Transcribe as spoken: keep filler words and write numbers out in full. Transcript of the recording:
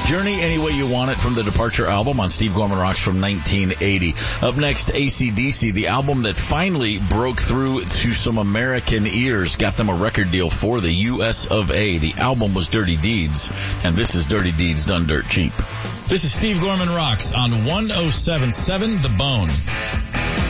Journey Any Way You Want It from the Departure album on Steve Gorman Rocks from nineteen eighty. Up next, A C D C, the album that finally broke through to some American ears, got them a record deal for the U S of A. The album was Dirty Deeds, and this is Dirty Deeds Done Dirt Cheap. This is Steve Gorman Rocks on one oh seven point seven The Bone.